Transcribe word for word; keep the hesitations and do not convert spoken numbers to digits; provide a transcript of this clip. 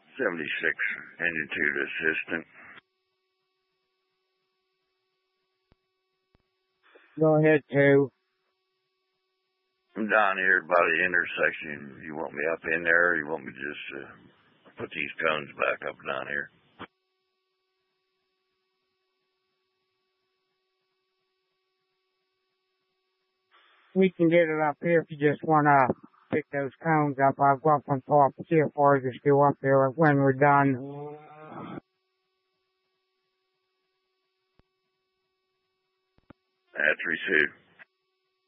seventy-six, engine two to assistant. Go ahead, two. I'm down here by the intersection. You want me up in there, or you want me to just uh, put these cones back up down here? We can get it up here if you just want to pick those cones up. I'll go up on top and see how far you just go up there when we're done. That's three two.